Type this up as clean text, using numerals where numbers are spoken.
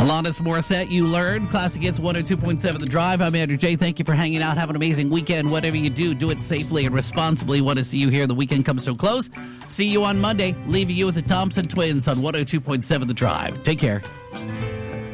Alanis Morissette, You Learn. Classic Hits 102.7 The Drive. I'm Andrew J. Thank you for hanging out. Have an amazing weekend. Whatever you do, do it safely and responsibly. Want to see you here. The weekend comes so close. See you on Monday. Leaving you with the Thompson Twins on 102.7 The Drive. Take care.